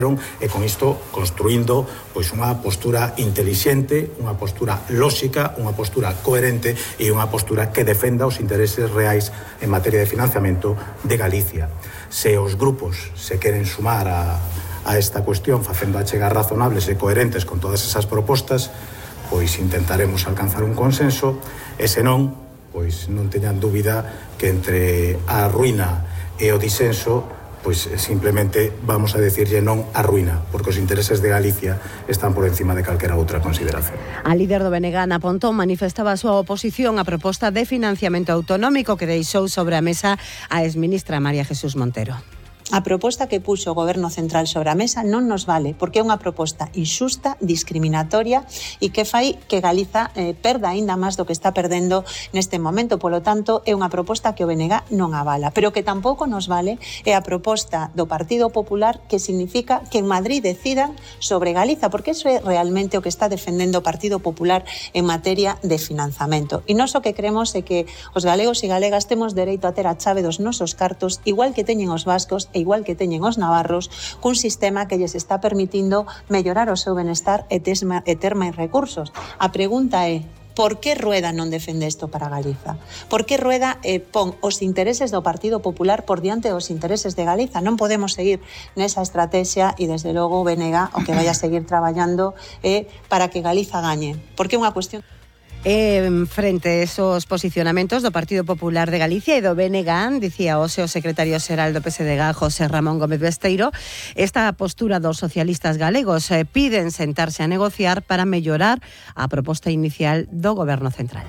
e con isto construindo pois unha postura intelixente, unha postura lóxica, unha postura coherente e unha postura que defenda os intereses reais en materia de financiamento de Galicia. Se os grupos se queren sumar a esta cuestión facendo achegas razonables e coherentes con todas esas propostas, pois intentaremos alcanzar un consenso e senón, pois non teñan dúbida que entre a ruína e o disenso pois simplemente vamos a decirlle non á ruína, porque os intereses de Galicia están por encima de calquera outra consideración. A líder do BNG, Ana Pontón, manifestaba a súa oposición á proposta de financiamento autonómico que deixou sobre a mesa a exministra María Jesús Montero. A proposta que puxo o Goberno Central sobre a mesa non nos vale, porque é unha proposta injusta, discriminatoria e que fai que Galiza perda aínda máis do que está perdendo neste momento. Polo tanto, é unha proposta que o BNG non avala. Pero que tampouco nos vale é a proposta do Partido Popular, que significa que en Madrid decidan sobre Galiza, porque iso é realmente o que está defendendo o Partido Popular en materia de financiamento. E nós o que creemos é que os galegos e galegas temos dereito a ter a chave dos nosos cartos, igual que teñen os vascos e igual que teñen os navarros, cun sistema que lles está permitindo mellorar o seu benestar e ter máis recursos. A pregunta é: por que Rueda non defende isto para Galiza? Por que Rueda pon os intereses do Partido Popular por diante dos intereses de Galiza? Non podemos seguir nesa estrategia e, desde logo, o BNG o que vai a seguir traballando para que Galiza gañe. Porque é unha cuestión... Frente a esos posicionamentos do Partido Popular de Galicia e do BNG, dicía hoxe o secretario xeral do PSDG, José Ramón Gómez Besteiro, esta postura dos socialistas galegos piden sentarse a negociar para mellorar a proposta inicial do Goberno Central.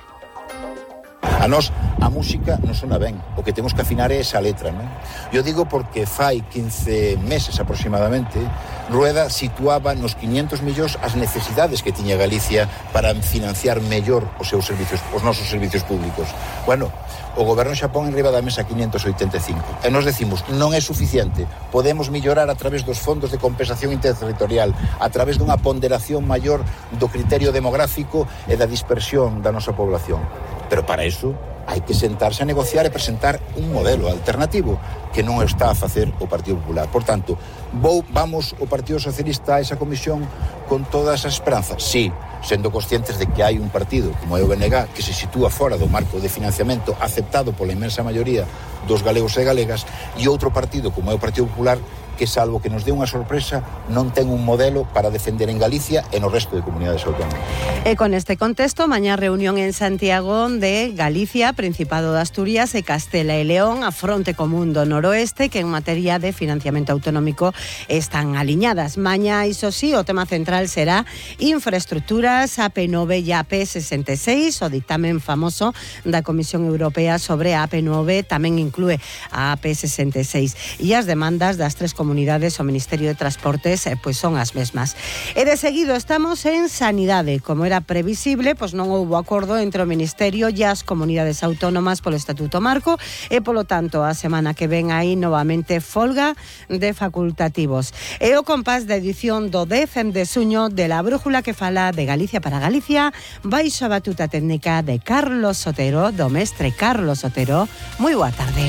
A nós a música non sona ben, o que temos que afinar é esa letra, non? Eu digo porque fai 15 meses aproximadamente Rueda situaba nos 500 millóns as necesidades que tiña Galicia para financiar mellor os seus servicios, os nosos servicios públicos. Bueno, o Goberno xa pon en riba da mesa 585 e nos decimos non é suficiente, podemos mellorar a través dos fondos de compensación interterritorial, a través dunha ponderación maior do criterio demográfico e da dispersión da nosa población. Pero para iso hai que sentarse a negociar e presentar un modelo alternativo que non está a facer o Partido Popular. Por tanto, vamos o Partido Socialista a esa comisión con todas as esperanzas? Sí, sendo conscientes de que hai un partido como é o BNG que se sitúa fora do marco de financiamento aceptado pola inmensa maioría dos galegos e galegas e outro partido como é o Partido Popular que, salvo que nos dé unha sorpresa, non ten un modelo para defender en Galicia e no resto de comunidades autónomas. E con este contexto, mañá reunión en Santiago de Galicia, Principado de Asturias e Castela e León, a fronte común do noroeste, que en materia de financiamento autonómico están aliñadas. Mañá, iso sí, o tema central será infraestructuras, AP9 e AP66, o dictamen famoso da Comisión Europea sobre a AP9 tamén inclúe a AP66. E as demandas das tres comunidades o Ministerio de Transportes pois son as mesmas. E de seguido estamos en Sanidade. Como era previsible, pois non houbo acordo entre o Ministerio e as comunidades autónomas polo Estatuto Marco e, polo tanto, a semana que ven aí novamente folga de facultativos. E o compás da edición do 10 de suño de La Brújula, que fala de Galicia para Galicia, baixo a batuta técnica de Carlos Sotero, do mestre Carlos Sotero. Moi boa tarde.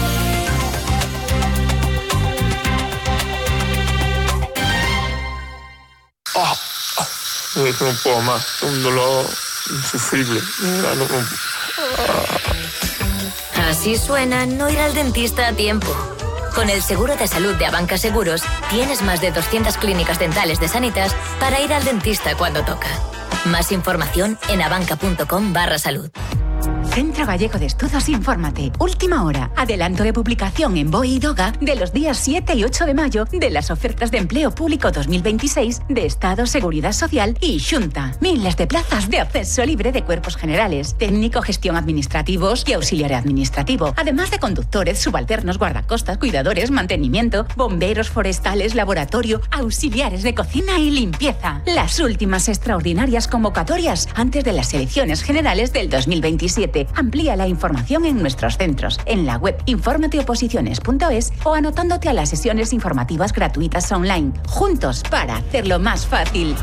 No puedo más, un dolor insufrible. Así suena no ir al dentista a tiempo. Con el seguro de salud de Abanca Seguros, tienes más de 200 clínicas dentales de Sanitas para ir al dentista cuando toca. Más información en abanca.com/salud. Centro Gallego de Estudos Infórmate. Última hora. Adelanto de publicación en BOE y DOGA de los días 7 y 8 de mayo de las ofertas de empleo público 2026 de Estado, Seguridad Social y Xunta. Miles de plazas de acceso libre de cuerpos generales, técnico, gestión administrativos y auxiliar administrativo. Además de conductores, subalternos, guardacostas, cuidadores, mantenimiento, bomberos forestales, laboratorio, auxiliares de cocina y limpieza. Las últimas extraordinarias convocatorias antes de las elecciones generales del 2027. Amplía la información en nuestros centros, en la web informateoposiciones.es o anotándote a las sesiones informativas gratuitas online. Juntos para hacerlo más fácil.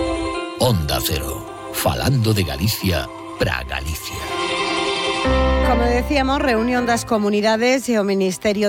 Onda Cero, falando de Galicia para Galicia. como decíamos, reunión das comunidades e o Ministerio